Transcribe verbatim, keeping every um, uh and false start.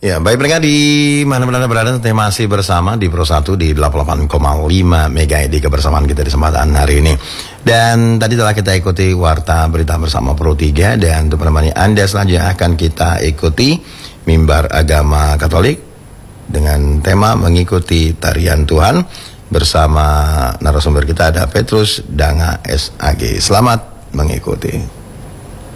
Ya, baik pendengar di mana-mana berada, tentunya masih bersama di Pro satu di delapan puluh delapan koma lima MHz di kebersamaan kita di kesempatan hari ini. Dan tadi telah kita ikuti warta berita bersama Pro tiga, dan untuk menemani Anda selanjutnya akan kita ikuti mimbar agama Katolik dengan tema mengikuti tarian Tuhan bersama narasumber kita ada Petrus Danga S A G. Selamat mengikuti.